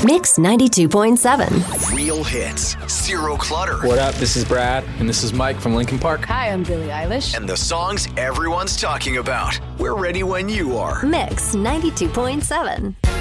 Mix 92.7. Real hits, zero clutter. What up? This is Brad, and this is Mike from Linkin Park. Hi, I'm Billie Eilish. And the songs everyone's talking about. We're ready when you are. Mix 92.7.